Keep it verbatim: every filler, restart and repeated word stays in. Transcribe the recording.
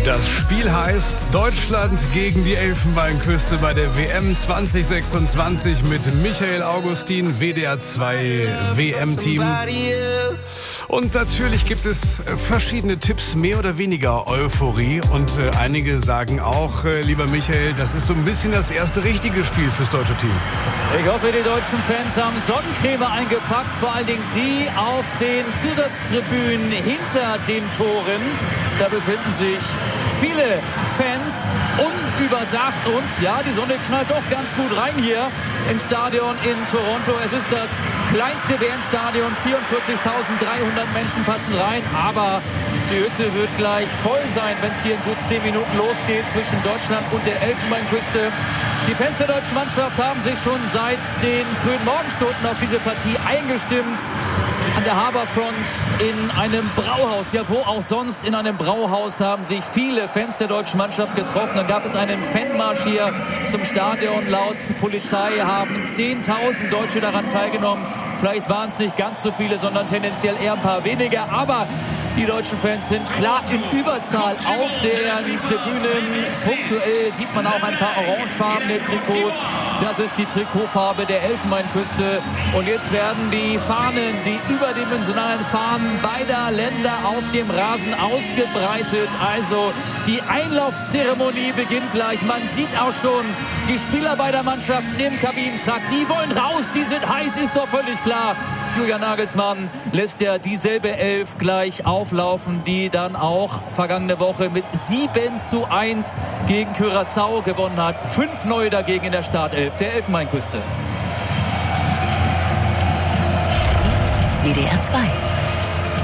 Das Spiel heißt Deutschland gegen die Elfenbeinküste bei der W M zwanzig sechsundzwanzig mit Michael Augustin, W D R zwei W M-Team. Und natürlich gibt es verschiedene Tipps, mehr oder weniger Euphorie. Und äh, einige sagen auch, äh, lieber Michael, das ist so ein bisschen das erste richtige Spiel fürs deutsche Team. Ich hoffe, die deutschen Fans haben Sonnencreme eingepackt, vor allen Dingen die auf den Zusatztribünen hinter den Toren. Da befinden sich viele Fans, unüberdacht, und ja, die Sonne knallt doch ganz gut rein hier im Stadion in Toronto. Es ist das kleinste W M-Stadion, vierundvierzigtausenddreihundert Menschen passen rein, aber die Hütte wird gleich voll sein, wenn es hier in gut zehn Minuten losgeht zwischen Deutschland und der Elfenbeinküste. Die Fans der deutschen Mannschaft haben sich schon seit den frühen Morgenstunden auf diese Partie eingestimmt. An der Harbourfront in einem Brauhaus, ja wo auch sonst, in einem Brauhaus haben sich viele Fans der deutschen Mannschaft getroffen. Dann gab es einen Fanmarsch hier zum Stadion. Laut Polizei haben zehntausend Deutsche daran teilgenommen. Vielleicht waren es nicht ganz so viele, sondern tendenziell eher ein paar weniger. Aber die deutschen Fans sind klar in Überzahl auf den Tribünen. Punktuell sieht man auch ein paar orangefarbene Trikots. Das ist die Trikotfarbe der Elfenbeinküste. Und jetzt werden die Fahnen, die überdimensionalen Fahnen beider Länder auf dem Rasen ausgebreitet. Also die Einlaufzeremonie beginnt gleich. Man sieht auch schon die Spieler beider Mannschaften im Kabinentrakt. Die wollen raus, die sind heiß, ist doch völlig klar. Julian Nagelsmann lässt ja dieselbe Elf gleich auflaufen, die dann auch vergangene Woche mit sieben zu eins gegen Curaçao gewonnen hat. Fünf neue dagegen in der Startelf der Elfenbeinküste. W D R zwei